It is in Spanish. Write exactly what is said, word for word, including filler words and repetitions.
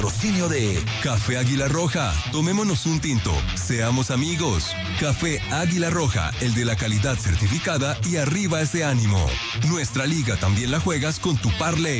Patrocinio de Café Águila Roja. Tomémonos un tinto. Seamos amigos. Café Águila Roja, el de la calidad certificada y arriba ese ánimo. Nuestra liga también la juegas con tu Parle.